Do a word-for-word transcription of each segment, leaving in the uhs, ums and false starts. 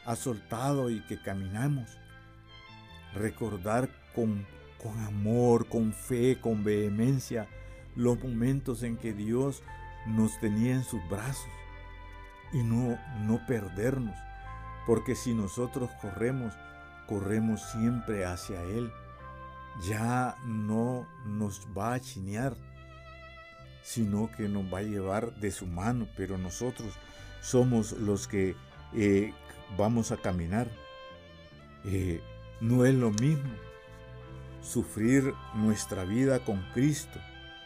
ha soltado y que caminamos. Recordar con, con amor, con fe, con vehemencia los momentos en que Dios nos tenía en sus brazos y no, no perdernos, porque si nosotros corremos, corremos siempre hacia Él. Ya no nos va a chinear, sino que nos va a llevar de su mano, pero nosotros somos los que eh, vamos a caminar. Eh, no es lo mismo sufrir nuestra vida con Cristo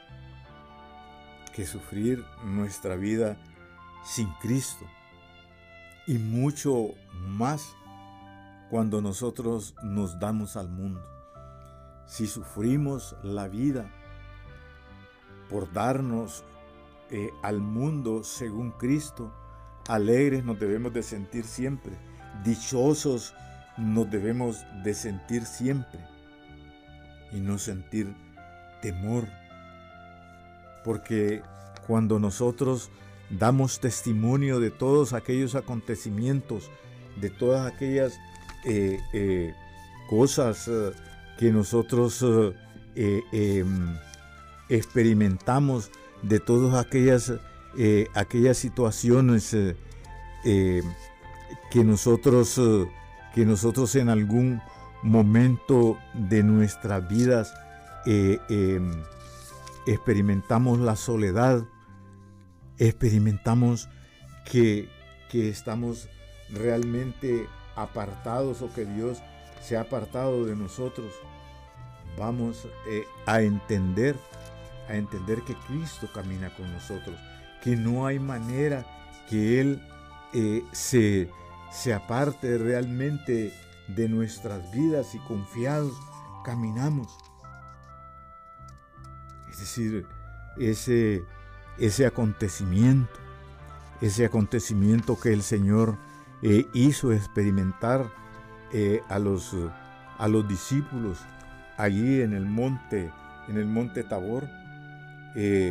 que sufrir nuestra vida sin Cristo. Y mucho más cuando nosotros nos damos al mundo. Si sufrimos la vida por darnos eh, al mundo según Cristo, alegres nos debemos de sentir siempre, dichosos nos debemos de sentir siempre y no sentir temor, porque cuando nosotros damos testimonio de todos aquellos acontecimientos, de todas aquellas eh, eh, cosas eh, que nosotros eh, eh, experimentamos, de todas aquellas, eh, aquellas situaciones eh, eh, que, nosotros, eh, que nosotros en algún momento de nuestras vidas eh, eh, experimentamos la soledad, experimentamos que, que estamos realmente apartados o que Dios se ha apartado de nosotros. Vamos eh, a entender, a entender que Cristo camina con nosotros, que no hay manera que Él eh, se, se aparte realmente de nuestras vidas y confiados caminamos. Es decir, ese, ese acontecimiento, ese acontecimiento que el Señor eh, hizo experimentar eh, a, los, a los discípulos allí en el monte, en el monte Tabor, eh,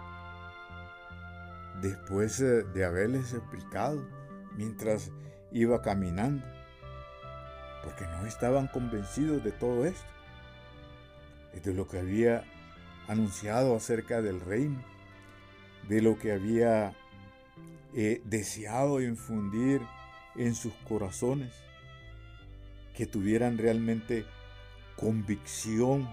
después de haberles explicado mientras iba caminando, porque no estaban convencidos de todo esto, de lo que había anunciado acerca del reino, de lo que había eh, deseado infundir en sus corazones, que tuvieran realmente convicción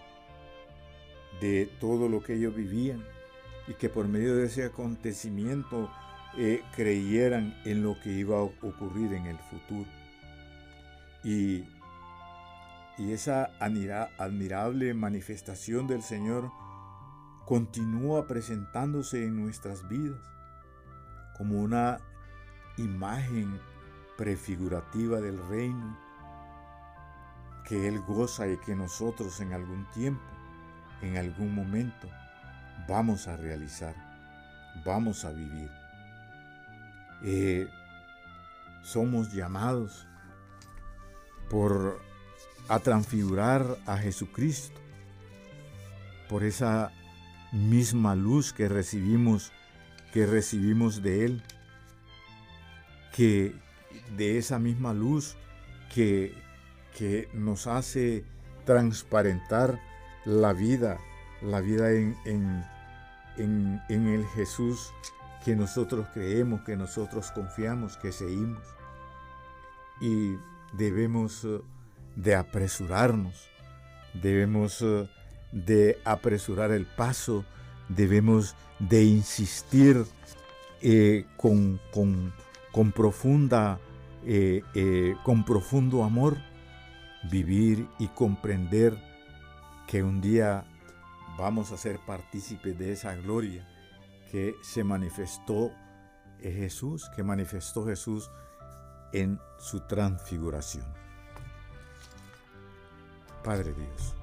de todo lo que ellos vivían y que por medio de ese acontecimiento eh, creyeran en lo que iba a ocurrir en el futuro. Y, y esa admirable manifestación del Señor continúa presentándose en nuestras vidas como una imagen prefigurativa del reino que Él goza y que nosotros en algún tiempo, en algún momento, vamos a realizar, vamos a vivir. Eh, somos llamados por a transfigurar a Jesucristo, por esa misma luz que recibimos, que recibimos de Él, que de esa misma luz que, que nos hace transparentar la vida, la vida en, en, en, en el Jesús que nosotros creemos, que nosotros confiamos, que seguimos. Y debemos de apresurarnos, debemos de apresurar el paso, debemos de insistir eh, con, con, con, profunda, eh, eh, con profundo amor, vivir y comprender que un día vamos a ser partícipes de esa gloria que se manifestó en Jesús, que manifestó Jesús en su transfiguración. Padre Dios,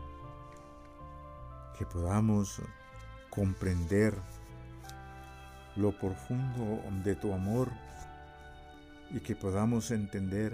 que podamos comprender lo profundo de tu amor y que podamos entender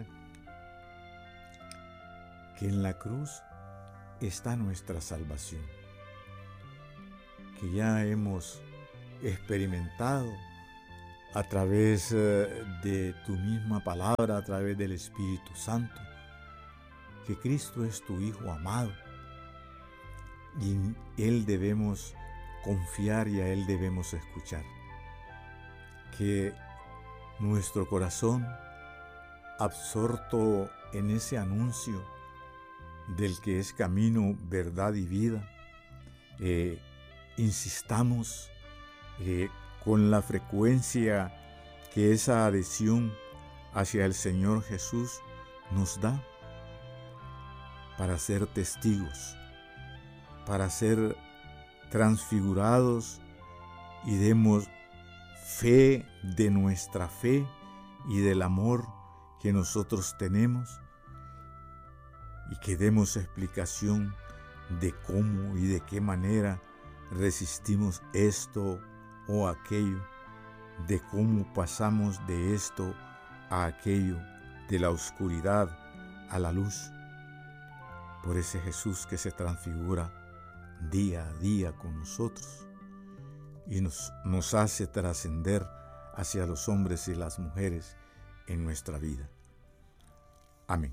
que en la cruz está nuestra salvación, que ya hemos experimentado a través eh, de tu misma palabra, a través del Espíritu Santo, que Cristo es tu Hijo amado y en Él debemos confiar y a Él debemos escuchar. Que nuestro corazón, absorto en ese anuncio del que es camino, verdad y vida, eh, insistamos eh, con la frecuencia que esa adhesión hacia el Señor Jesús nos da para ser testigos, para ser transfigurados y demos fe de nuestra fe y del amor que nosotros tenemos, y que demos explicación de cómo y de qué manera resistimos esto o aquello, de cómo pasamos de esto a aquello, de la oscuridad a la luz, por ese Jesús que se transfigura día a día con nosotros y nos, nos hace trascender hacia los hombres y las mujeres en nuestra vida. Amén.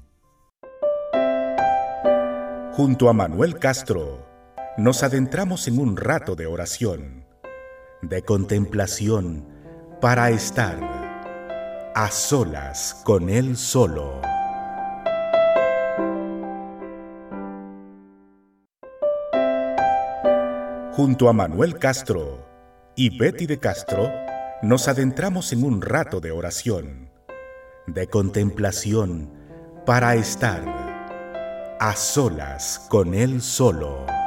Junto a Manuel Castro, nos adentramos en un rato de oración, de contemplación, para estar a solas con Él solo. Junto a Manuel Castro y Betty de Castro, nos adentramos en un rato de oración, de contemplación, para estar a solas con Él solo.